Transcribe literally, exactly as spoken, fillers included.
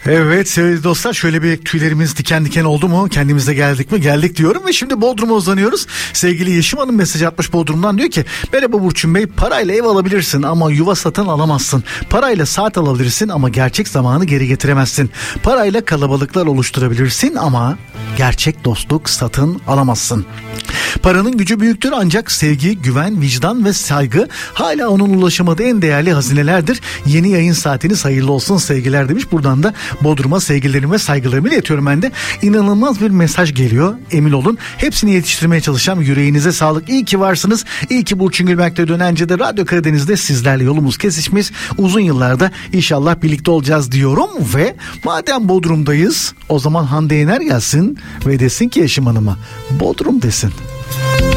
Evet sevgili dostlar, şöyle bir tüylerimiz diken diken oldu mu? Kendimize geldik mi? Geldik diyorum ve şimdi Bodrum'a uzanıyoruz. Sevgili Yeşim Hanım mesaj atmış Bodrum'dan, diyor ki merhaba Burçin Bey, parayla ev alabilirsin ama yuva satın alamazsın. Parayla saat alabilirsin ama gerçek zamanı geri getiremezsin. Parayla kalabalıklar oluşturabilirsin ama gerçek dostluk satın alamazsın. Paranın gücü büyüktür ancak sevgi, güven, vicdan ve saygı hala onun ulaşamadığı en değerli hazinelerdir. Yeni yayın saatiniz hayırlı olsun sevgiler demiş. Buradan da Bodrum'a sevgilerimi ve saygılarımı iletiyorum ben de. İnanılmaz bir mesaj geliyor, emin olun. Hepsini yetiştirmeye çalışacağım. Yüreğinize sağlık. İyi ki varsınız. İyi ki Burçin Gülberk'te dönence de Radyo Karadeniz'de sizlerle yolumuz kesişmiş. Uzun yıllarda inşallah birlikte olacağız diyorum ve madem Bodrum'dayız o zaman Hande Yener gelsin ve desin ki Yeşim Hanım'a Bodrum desin.